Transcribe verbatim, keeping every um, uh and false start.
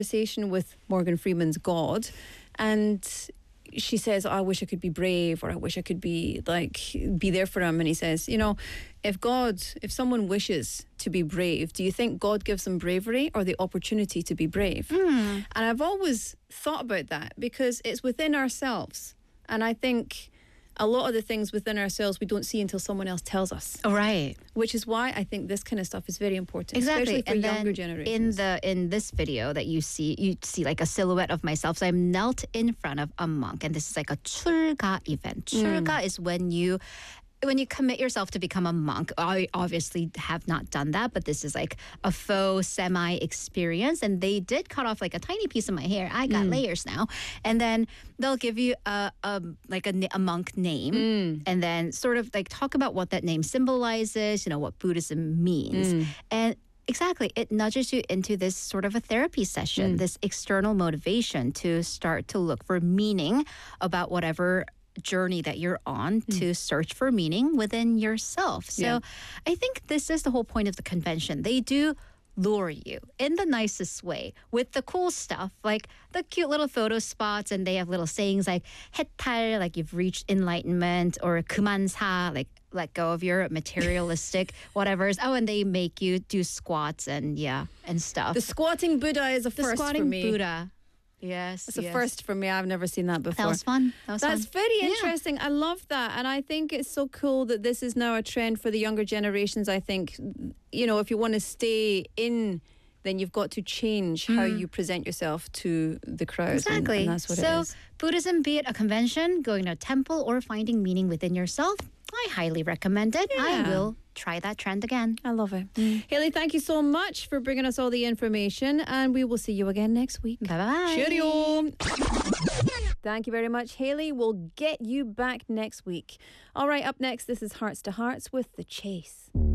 conversation with Morgan Freeman's God, and she says, oh, I wish I could be brave, or I wish I could be like be there for him. And he says, you know, if God, if someone wishes to be brave, do you think God gives them bravery or the opportunity to be brave? Mm. And I've always thought about that, because it's within ourselves. And I think a lot of the things within ourselves we don't see until someone else tells us. Oh, right. Which is why I think this kind of stuff is very important, Exactly. especially for and younger then generations. In the in this video that you see, you see like a silhouette of myself. So I'm knelt in front of a monk, and this is like a 출가 event. 출가 is when you when you commit yourself to become a monk. I obviously have not done that, but this is like a faux semi experience. And they did cut off like a tiny piece of my hair. I got Mm. layers now. And then they'll give you a, a like a, a monk name, Mm. and then sort of like talk about what that name symbolizes, you know, what Buddhism means. Mm. And exactly, it nudges you into this sort of a therapy session, Mm. this external motivation to start to look for meaning about whatever journey that you're on, to search for meaning within yourself. So Yeah. I think this is the whole point of the convention. They do lure you in the nicest way with the cool stuff, like the cute little photo spots, and they have little sayings like 해탈, like you've reached enlightenment, or 그만사, like let go of your materialistic whatever's. Oh, and they make you do squats and yeah, and stuff. The squatting Buddha is a The first squatting for me. Buddha. Yes. It's a yes. first for me. I've never seen that before. That was fun. That was That's fun. very Yeah. interesting. I love that. And I think it's so cool that this is now a trend for the younger generations. I think, you know, if you want to stay in, then you've got to change how you present yourself to the crowd. Exactly. And, and that's what so it is. Buddhism, be it a convention, going to a temple, or finding meaning within yourself, I highly recommend it. I Yeah. will try that trend again. I love it. Haley, thank you so much for bringing us all the information, and we will see you again next week. Bye-bye. Cheerio. Thank you very much, Haley. We'll get you back next week. All right, up next, this is Hearts to Hearts with The Chase.